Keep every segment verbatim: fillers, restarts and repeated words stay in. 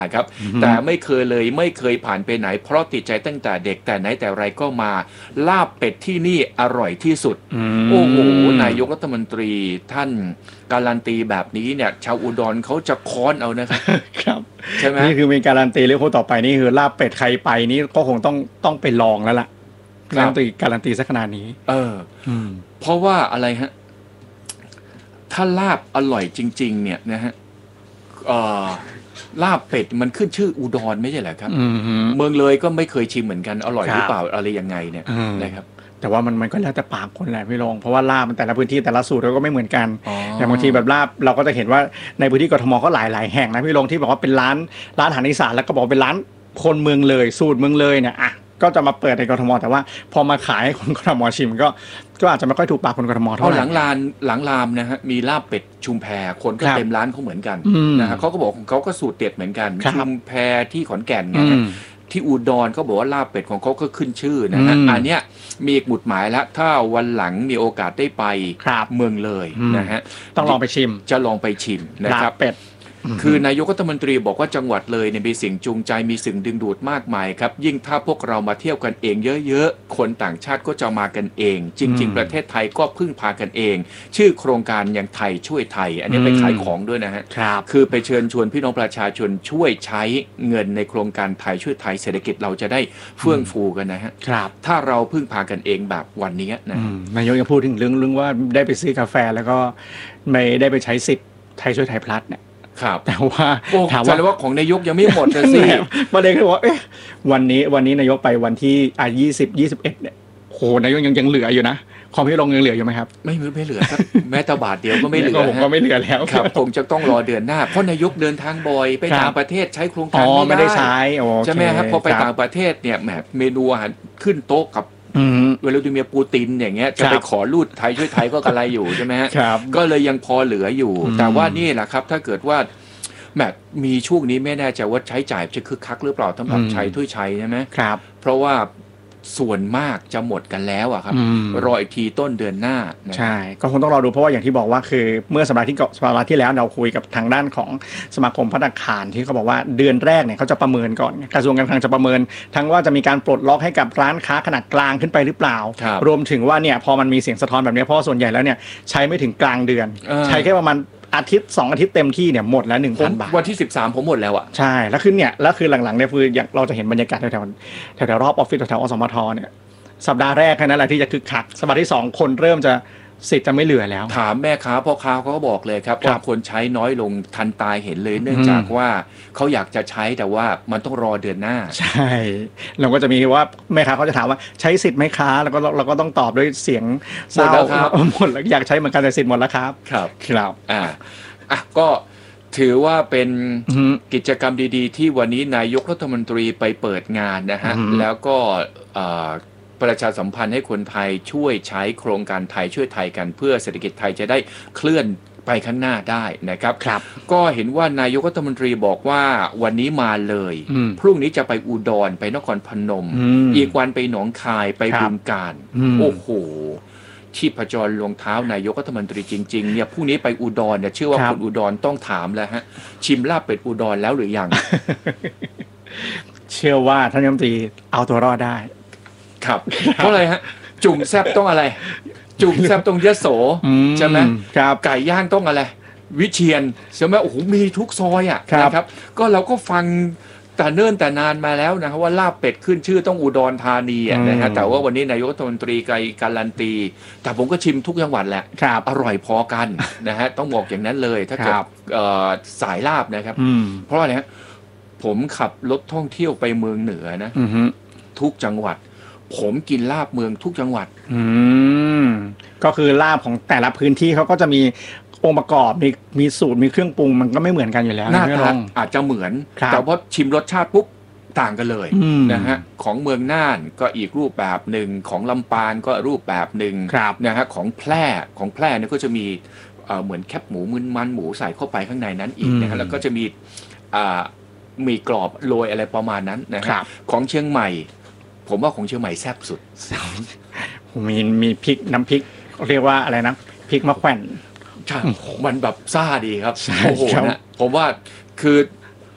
ครับแต่ไม่เคยเลยไม่เคยผ่านไปไหนเพราะติดใจตั้งแต่เด็กแต่ไหนแต่ไรก็มาลาบเป็ดที่นี่อร่อยที่สุดโอ้โหนายกรัฐมนตรีท่านการันตีแบบนี้เนี่ยชาวอุดรเขาจะค้อนเอานะครับครับใช่ไหมนี่คือเป็นการันตีเรื่องต่อไปนี่คือลาบเป็ดใครไปนี่ก็คงต้องต้องไปลองแล้วล่ะการันตีการันตีสักขนาดนี้เออเพราะว่าอะไรฮะถ้าลาบอร่อยจริงๆเนี่ยนะฮะเออลาบเป็ดมันขึ้นชื่ออุดรไม่ใช่เหรอครับเมืองเลยก็ไม่เคยชิมเหมือนกันอร่อยหรือเปล่าอะไรยังไงเนี่ยนะครับแต่ว่ามันมันก็แล้วแต่ปากคนแหละพี่ลงเพราะว่าลาบมันแต่ละพื้นที่แต่ละสูตรเราก็ไม่เหมือนกันอย่างบางทีแบบลาบเราก็จะเห็นว่าในพื้นที่กทมก็หลายหลายแห่งนะพี่ลงที่บอกว่าเป็นร้านร้านอาหารอีสานแล้วก็บอกเป็นร้านคนเมืองเลยสูตรเมืองเลยเนี่ยอ่ะก็จะมาเปิดในกทมแต่ว่าพอมาขายให้คนกทมชิมก็ก็อาจจะไม่ค่อยถูกปากคนกทมเท่าไหร่หลังลานหลังรามนะฮะมีลาบเป็ดชุมแพคนก็เต็มร้านเขาเหมือนกันนะฮะเขาก็บอกของเขาก็สูตรเด็ดเหมือนกันชุมแพที่ขอนแก่นไงที่อุดรเขาบอกว่าลาบเป็ดของเขาก็ขึ้นชื่อนะฮะอันเนี้ยมีหมุดหมายแล้วถ้าวันหลังมีโอกาสได้ไปเมืองเลยนะฮะต้องลองไปชิมจะลองไปชิมนะครับเป็ดคือนายกรัฐมนตรีบอกว่าจังหวัดเลยเนี่ยมีสิ่งจูงใจมีสิ่งดึงดูดมากมายครับยิ่งถ้าพวกเรามาเที่ยวกันเองเยอะๆคนต่างชาติก็จะมากันเองจริงๆประเทศไทยก็พึ่งพากันเองชื่อโครงการอย่างไทยช่วยไทยอันนี้ไปขายของด้วยนะฮะคือไปเชิญชวนพี่น้องประชาชนช่วยใช้เงินในโครงการไทยช่วยไทยเศรษฐกิจเราจะได้เฟื่องฟูกันนะฮะถ้าเราพึ่งพากันเองแบบวันนี้นะนายกยังพูดถึงเรื่องเรื่องว่าได้ไปซื้อกาแฟแล้วก็ไม่ได้ไปใช้สิทธิ์ไทยช่วยไทยพลัสเนี่ยครับแต่ว่าถามว่าของนายกยังไม่หมดเลยสิประเด็นคือว่าเอ๊ะวันนี้วันนี้นายกไปวันที่อ่ะยี่สิบ ยี่สิบเอ็ดเนี่ยโหนายกยังยังเหลืออยู่นะของพี่ลงยังเหลืออยู่ไหมครับไม่ไม่เหลือครับแม้แต่บาทเดียวก็ไม่เหลือผมก็ไม่เหลือแล้วครับผมจะต้องรอเดือนหน้าเพราะนายกเดินทางบ่อยไปต่างประเทศใช้โครงการไม่ได้ใช้ใช่ไหมครับพอไปต่างประเทศเนี่ยแหมเมนูอาหารขึ้นโต๊ะกับเวลาดูเมียปูตินอย่างเงี้ยจะไปขอรูดไทยช่วยไทยก็กระไรอยู่ใช่ไหมฮะก็เลยยังพอเหลืออยู่แต่ว่านี่แหละครับถ้าเกิดว่าแมมีช่วงนี้ไม่แน่ใจว่าใช้จ่ายจะคึกคักหรือเปล่าสำหรับใช้ถ้วยชัยใช่ไหมครับเพราะว่าส่วนมากจะหมดกันแล้วอะครับรออีกทีต้นเดือนหน้าใช่ก็คงต้องรอดูเพราะว่าอย่างที่บอกว่าคือเมื่อสัปดาห์ที่สัปดาห์ที่แล้วเราคุยกับทางด้านของสมาคมพัฒนาคารที่เขาบอกว่าเดือนแรกเนี่ยเขาจะประเมินก่อนกระทรวงการคลังจะประเมินทั้งว่าจะมีการปลดล็อกให้กับร้านค้าขนาดกลางขึ้นไปหรือเปล่ารวมถึงว่าเนี่ยพอมันมีเสียงสะท้อนแบบนี้เพราะส่วนใหญ่แล้วเนี่ยใช้ไม่ถึงกลางเดือนใช้แค่ประมาณอาทิตย์สองอาทิตย์เต็มที่เนี่ยหมดแล้ว หนึ่งพัน บาทวันที่สิบสามผมหมดแล้วอ่ะใช่แล้วคือเนี่ยแล้วคือหลังๆเนี่ยคืออย่างเราจะเห็นบรรยากาศแถวๆแถวๆรอบออฟฟิศแถวๆอสมทเนี่ยสัปดาห์แรกแค่นั้นแหละที่จะคึกคักสัปดาห์ที่สองคนเริ่มจะสิทธิ์จะไม่เหลือแล้วถามแม่ค้าพ่อค้าเขาก็บอกเลยครับว่าคนใช้น้อยลงทันตายเห็นเลยเนื่องจากว่าเขาอยากจะใช้แต่ว่ามันต้องรอเดือนหน้าใช่เราก็จะมีว่าแม่ค้าเขาจะถามว่าใช้สิทธิ์ไหมค้าแล้วก็เราก็ต้องตอบด้วยเสียงเศร้าหมดแล้วอยากใช้เหมือนกันแต่สิทธิ์หมดแล้วครับครับครับอ่าอ่ะก็ถือว่าเป็นกิจกรรมดีๆที่วันนี้นายกรัฐมนตรีไปเปิดงานนะฮะแล้วก็ประชาสัมพันธ์ให้คนไทยช่วยใช้โครงการไทยช่วยไทยกันเพื่อเศรษฐกิจไทยจะได้เคลื่อนไปข้างหน้าได้นะครับครับก็เห็นว่านายกรัฐมนตรีบอกว่าวันนี้มาเลยพรุ่งนี้จะไปอุดรไปนครพนมอีกวันไปหนองคายไปบึงกาฬโอ้โหชีพจรลงเท้านายกรัฐมนตรีจริงๆเนี่ยพรุ่งนี้ไปอุดรเนี่ยเชื่อว่าคนอุดรต้องถามแล้วฮะชิมลาบเป็ดอุดรแล้วหรือยังเชื่อว่าท่านรัฐมนตรีเอาตัวรอดได้ครับเพราะอะไรฮะจุ่มแซบต้องอะไรจุ่มแซบต้องยโสใช่ไหมครับไก่ย่างต้องอะไรวิเชียรใช่ไหมโอ้โหมีทุกซอยอ่ะนะครับก็เราก็ฟังแต่เนิ่นแต่นานมาแล้วนะครับว่าลาบเป็ดขึ้นชื่อต้องอุดรธานีนะฮะแต่ว่าวันนี้นายกรัฐมนตรีไกลการันตีแต่ผมก็ชิมทุกจังหวัดแหละอร่อยพอกันนะฮะต้องบอกอย่างนั้นเลยถ้าเกิดสายลาบนะครับเพราะอะไรฮะผมขับรถท่องเที่ยวไปเมืองเหนือนะทุกจังหวัดผมกินลาบเมืองทุกจังหวัดอืมก็คือลาบของแต่ละพื้นที่เขาก็จะมีองค์ประกอบมีมีสูตรมีเครื่องปรุงมันก็ไม่เหมือนกันอยู่แล้วหน้าตาอาจจะเหมือนแต่พอชิมรสชาติปุ๊บต่างกันเลยนะฮะของเมืองน่านก็อีกรูปแบบหนึ่งของลำปางก็รูปแบบหนึ่งนะฮะของแพร่ของแพร่เนี่ยก็จะมีเหมือนแคบหมูมึนมันหมูใส่เข้าไปข้างในนั้นอีกนะฮะแล้วก็จะมีมีกรอบโรยอะไรประมาณนั้นนะฮะของเชียงใหม่ผมว่าของเชียงใหม่แซ่บสุดมีมีพริกน้ำพริกเรียกว่าอะไรนะพริกมะแขวนใช่มันแบบซ่าดีครับโอ้โหนะผมว่าคือ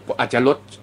อาจจะลด